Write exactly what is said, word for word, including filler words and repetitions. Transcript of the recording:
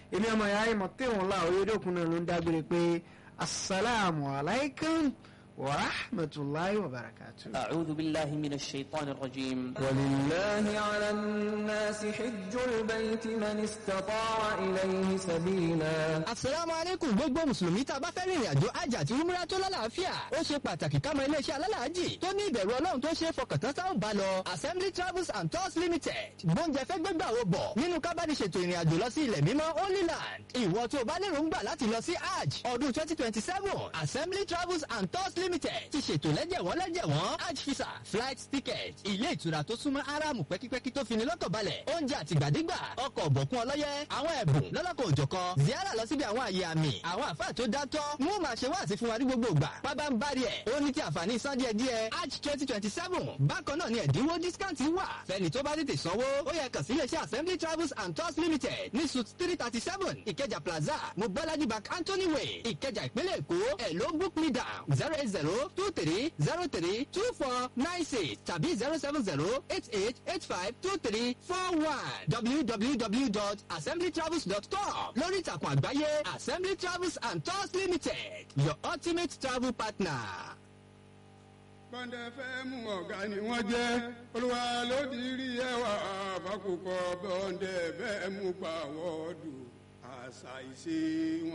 èmi ọmọ ìyá ìmọ̀ tẹ̀wọ̀n la oyèdèkùn náà ló ń dágbére pé asalaamu alaykum wa rahmatulahi wa barakatuh. a'udhu billahi minash shaitani rajim. walillahi ala nnasi hijjul bayti man istata'a ilayhi sabila. asalaamu aleykum gbogbo mùsùlùmí tá a bá fẹ́ rìnrìn àjò hajj àti umrah tó lálàáfíà ó ṣe pàtàkì ká mọ iléeṣẹ́ alálàájì tó ní ìbẹ̀rù ọlọ́run tó ṣe é fọkàntán sáwọn bá lọ. assembly travels and tours limited gbóúnjẹ fẹ́ gbégbà wo bọ̀ nínú kábàdì ṣètò ìrìn àjò lọ sí ilẹ̀ mímọ́ Holy Land. ìwọ tó o bá lérò ń gbà láti lọ sí hajj ọdún twenty twenty seven assembly travels and tours limited ti ṣètò lẹ́jẹ̀wọ́n lẹ́jẹ̀wọ́n hajj visa flight ticket ilé ìtura tó súnmọ́ aráàmù pẹ́kípẹ́kí tó fini lọ́kàn balẹ̀ oúnjẹ àtìgbàdégbà ọkọ̀ ọ̀bọ̀kún ọlọ́yẹ àwọn ẹ̀bùn lọ́lọ́kọ̀ òjọ̀kan ziara lọ síbi àwọn àyè àmì àwọn àfáà tó dátọ́ wọ́n máa ṣe wáàsí fún wa ní gbogbo ìgbà pábá ń bari ẹ̀ ó ní ti àǹfààní san díẹ̀ díẹ̀ hajj twenty twenty seven bákan náà ni ẹ̀dínwó discount wà fẹ́ni tó bá tètè sanwó ó yẹ kàn sí iléeṣẹ́ assembly travels and tours limited ní suite three thirty seven ìkẹjà plaza mobolaji bank anthony way ìkẹjà ìpínlẹ̀ èkó ẹ̀ ló book me down zero eight zero two three zero three two four nine six tàbí zero seven zero eight eight eight five two three four one w w w dot assembly travels dot com lórí ìtàkùn àgbáyé assembly travels and tours limited your ultimate travel partner. bọ́ndẹ̀ fẹ́ mú ọ̀gá ni wọ́n jẹ́ olúwa ló ti rí ẹwà àbákùkọ bọ́ndẹ̀ fẹ́ mú pàwọ́dù àṣà ìṣe wọn.